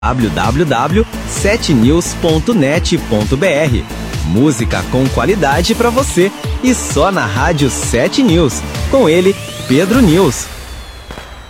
www.7news.net.br. Música com qualidade para você e só na Rádio 7 News. Com ele, Pedro News.